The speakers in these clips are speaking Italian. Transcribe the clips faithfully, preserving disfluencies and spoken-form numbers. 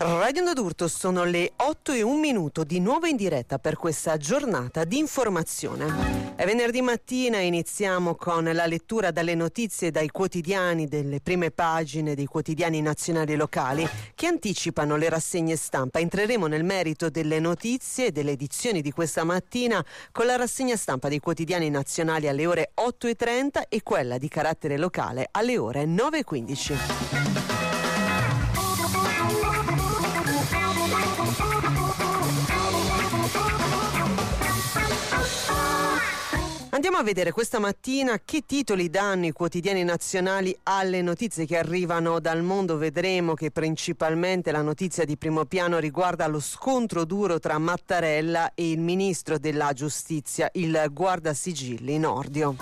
Radio Onda d'Urto, sono le otto e un minuto, di nuovo in diretta per questa giornata di informazione. È venerdì mattina, iniziamo con la lettura dalle notizie dai quotidiani, delle prime pagine dei quotidiani nazionali e locali che anticipano le rassegne stampa. Entreremo nel merito delle notizie e delle edizioni di questa mattina con la rassegna stampa dei quotidiani nazionali alle ore otto e trenta e quella di carattere locale alle ore nove e quindici. Andiamo a vedere questa mattina che titoli danno i quotidiani nazionali alle notizie che arrivano dal mondo. Vedremo che principalmente la notizia di primo piano riguarda lo scontro duro tra Mattarella e il ministro della giustizia, il guardasigilli Nordio.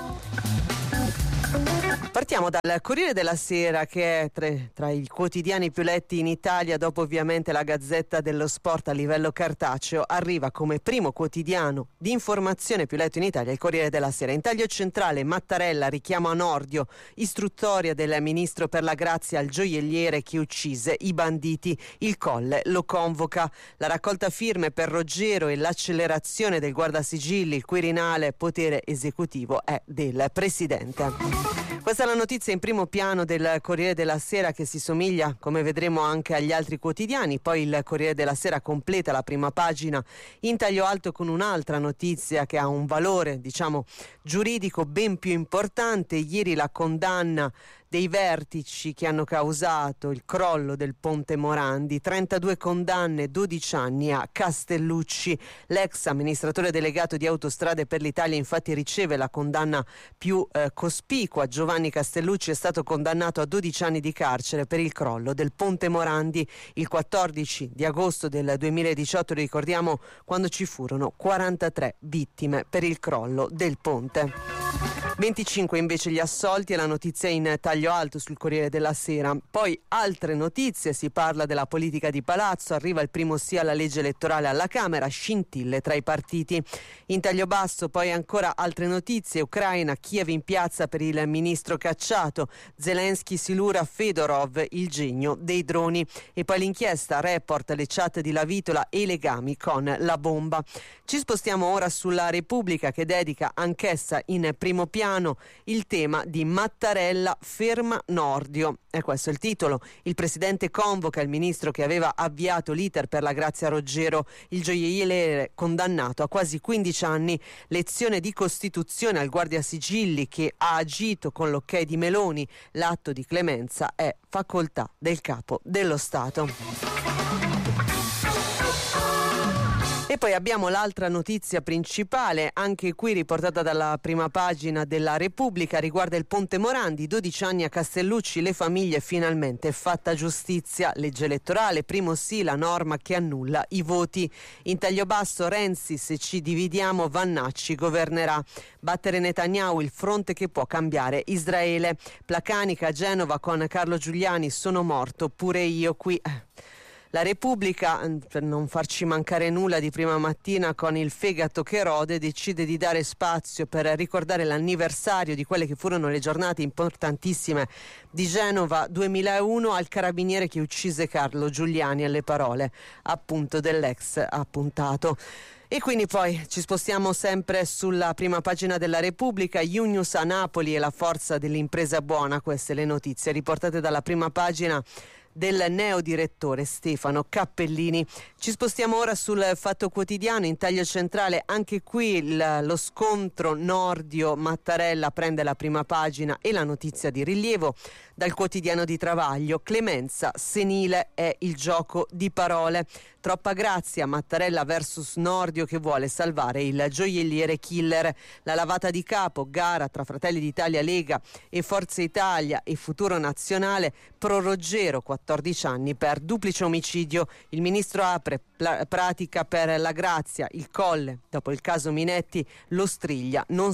Partiamo dal Corriere della Sera, che è tra, tra i quotidiani più letti in Italia, dopo ovviamente la Gazzetta dello Sport a livello cartaceo. Arriva come primo quotidiano di informazione più letto in Italia il Corriere della Sera. In taglio centrale: Mattarella, richiamo a Nordio, istruttoria del ministro per la grazia al gioielliere che uccise i banditi, il Colle lo convoca. La raccolta firme per Roggero e l'accelerazione del guardasigilli, il Quirinale, potere esecutivo è del Presidente. Questa è la notizia in primo piano del Corriere della Sera, che si somiglia, come vedremo, anche agli altri quotidiani. Poi il Corriere della Sera completa la prima pagina in taglio alto con un'altra notizia che ha un valore, diciamo, giuridico ben più importante. Ieri la condanna dei vertici che hanno causato il crollo del ponte Morandi, trentadue condanne, dodici anni a Castellucci. L'ex amministratore delegato di Autostrade per l'Italia infatti riceve la condanna più eh, cospicua. Giovanni Castellucci è stato condannato a dodici anni di carcere per il crollo del ponte Morandi il quattordici di agosto del duemiladiciotto, ricordiamo, quando ci furono quarantatré vittime per il crollo del ponte. venticinque invece gli assolti, e la notizia in taglio alto sul Corriere della Sera. Poi altre notizie, si parla della politica di palazzo, arriva il primo sì alla legge elettorale alla Camera, scintille tra i partiti. In taglio basso poi ancora altre notizie: Ucraina, Kiev in piazza per il ministro cacciato, Zelensky silura Fedorov, il genio dei droni. E poi l'inchiesta, report, le chat di Lavitola e i legami con la bomba. Ci spostiamo ora sulla Repubblica, che dedica anch'essa in primo piano il tema di Mattarella ferma Nordio. E questo è il titolo. Il presidente convoca il ministro che aveva avviato l'iter per la grazia Roggero, il gioielliere condannato a quasi quindici anni, lezione di Costituzione al guardasigilli che ha agito con l'ok di Meloni. L'atto di clemenza è facoltà del capo dello Stato. E poi abbiamo l'altra notizia principale, anche qui riportata dalla prima pagina della Repubblica, riguarda il ponte Morandi, dodici anni a Castellucci, le famiglie, finalmente fatta giustizia, legge elettorale, primo sì la norma che annulla i voti. In taglio basso: Renzi, se ci dividiamo Vannacci governerà, battere Netanyahu, il fronte che può cambiare Israele. Placanica a Genova con Carlo Giuliani, sono morto pure io qui. La Repubblica, per non farci mancare nulla di prima mattina, con il fegato che rode, decide di dare spazio per ricordare l'anniversario di quelle che furono le giornate importantissime di Genova duemilauno al carabiniere che uccise Carlo Giuliani, alle parole appunto dell'ex appuntato. E quindi poi ci spostiamo sempre sulla prima pagina della Repubblica. Junius a Napoli e la forza dell'impresa buona, queste le notizie riportate dalla prima pagina del neodirettore Stefano Cappellini. Ci spostiamo ora sul Fatto Quotidiano, in taglio centrale anche qui il, lo scontro Nordio-Mattarella prende la prima pagina, e la notizia di rilievo dal quotidiano di Travaglio: clemenza senile è il gioco di parole, troppa grazia, Mattarella versus Nordio che vuole salvare il gioielliere killer. La lavata di capo, gara tra Fratelli d'Italia, Lega e Forza Italia e Futuro Nazionale, pro Roggero, quattordici anni per duplice omicidio. Il ministro apre pla- pratica per la grazia, il Colle, dopo il caso Minetti, lo striglia, non sta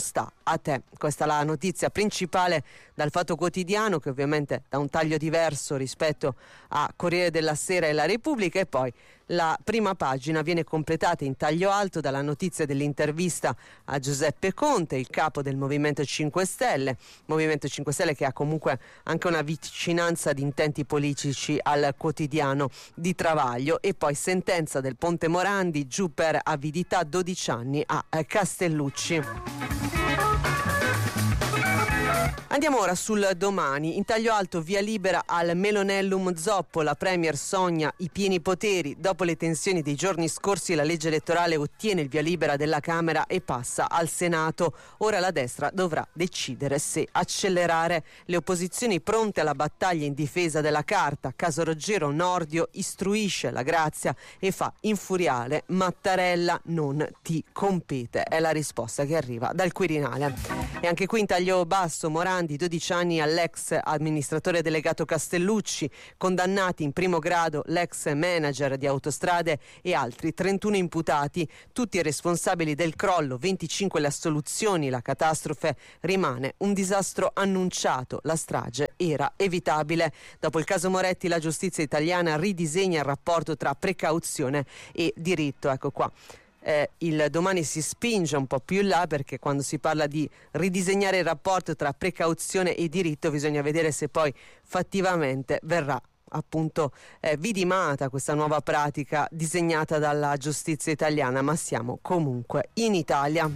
a te. Questa è la notizia principale dal Fatto Quotidiano, che ovviamente dà un taglio diverso rispetto a Corriere della Sera e La Repubblica, e poi la prima pagina viene completata in taglio alto dalla notizia dell'intervista a Giuseppe Conte, il capo del Movimento cinque Stelle, Movimento cinque Stelle che ha comunque anche una vicinanza di intenti politici al quotidiano di Travaglio, e poi sentenza del Ponte Morandi, giù per avidità dodici anni a Castellucci. Andiamo ora sul Domani. In taglio alto, via libera al Melonellum Zoppo. La Premier sogna i pieni poteri. Dopo le tensioni dei giorni scorsi, la legge elettorale ottiene il via libera della Camera e passa al Senato. Ora la destra dovrà decidere se accelerare. Le opposizioni pronte alla battaglia in difesa della Carta. Caso Roggero, Nordio istruisce la Grazia e fa infuriare Mattarella: non ti compete. È la risposta che arriva dal Quirinale. E anche qui in taglio basso, Morandi, dodici anni all'ex amministratore delegato Castellucci, condannati in primo grado l'ex manager di Autostrade e altri trentuno imputati, tutti responsabili del crollo, venticinque le assoluzioni. La catastrofe rimane un disastro annunciato, la strage era evitabile. Dopo il caso Moretti, la giustizia italiana ridisegna il rapporto tra precauzione e diritto. Ecco qua. Eh, il Domani si spinge un po' più in là, perché quando si parla di ridisegnare il rapporto tra precauzione e diritto bisogna vedere se poi fattivamente verrà appunto eh, vidimata questa nuova pratica disegnata dalla giustizia italiana, ma siamo comunque in Italia.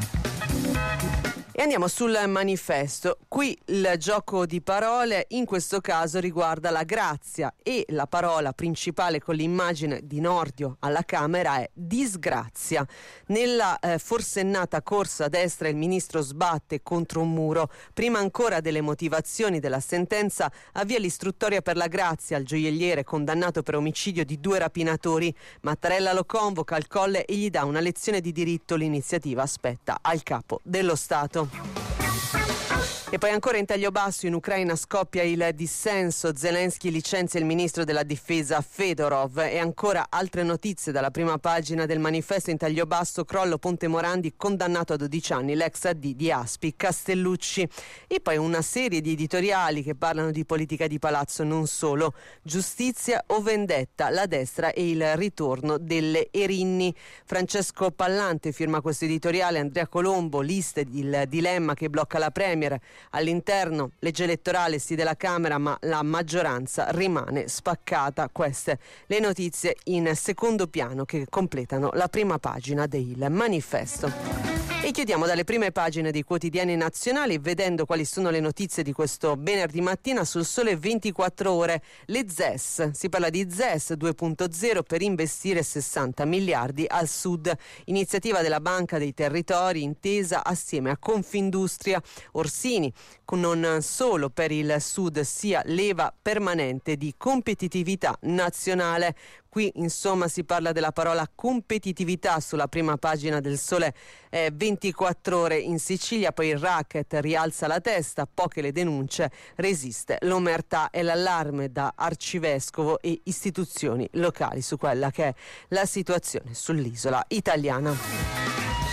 E andiamo sul Manifesto. Qui il gioco di parole in questo caso riguarda la grazia, e la parola principale con l'immagine di Nordio alla Camera è disgrazia. Nella eh, forsennata corsa a destra il ministro sbatte contro un muro. Prima ancora delle motivazioni della sentenza, avvia l'istruttoria per la grazia al gioielliere condannato per omicidio di due rapinatori. Mattarella lo convoca al Colle e gli dà una lezione di diritto. L'iniziativa spetta al capo dello Stato. E poi ancora in taglio basso, in Ucraina scoppia il dissenso, Zelensky licenzia il ministro della difesa Fedorov. E ancora altre notizie dalla prima pagina del Manifesto in taglio basso: crollo Ponte Morandi, condannato a dodici anni l'ex A D di Aspi Castellucci. E poi una serie di editoriali che parlano di politica di palazzo, non solo. Giustizia o vendetta, la destra e il ritorno delle Erinni. Francesco Pallante firma questo editoriale, Andrea Colombo, liste il dilemma che blocca la Premier. All'interno legge elettorale sì della Camera, ma la maggioranza rimane spaccata. Queste le notizie in secondo piano che completano la prima pagina del Manifesto. E chiudiamo dalle prime pagine dei quotidiani nazionali vedendo quali sono le notizie di questo venerdì mattina sul Sole ventiquattro Ore. Le Z E S, si parla di Z E S due punto zero per investire sessanta miliardi al sud, iniziativa della Banca dei Territori intesa assieme a Confindustria. Orsini, non solo per il sud, sia leva permanente di competitività nazionale. Qui insomma si parla della parola competitività sulla prima pagina del Sole eh, ventiquattro Ore. In Sicilia poi il racket rialza la testa, poche le denunce, resiste l'omertà e l'allarme da arcivescovo e istituzioni locali su quella che è la situazione sull'isola italiana.